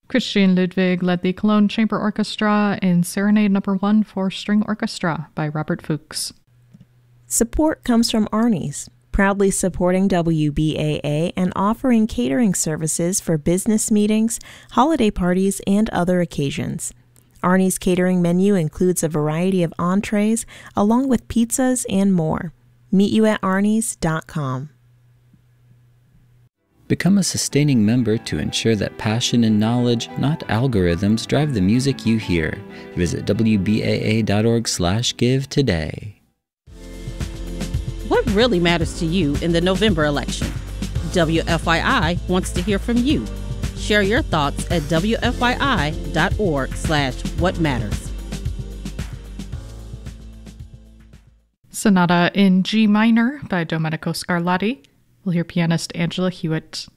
Christian Ludwig led the Cologne Chamber Orchestra in Serenade No. 1 for String Orchestra by Robert Fuchs. Support comes from Arnie's, proudly supporting WBAA and offering catering services for business meetings, holiday parties, and other occasions. Arnie's catering menu includes a variety of entrees, along with pizzas and more. Meet you at arnies.com. Become a sustaining member to ensure that passion and knowledge, not algorithms, drive the music you hear. Visit WBAA.org/give today. What really matters to you in the November election? WFYI wants to hear from you. Share your thoughts at WFYI.org/whatmatters. Sonata in G minor by Domenico Scarlatti. We'll hear pianist Angela Hewitt.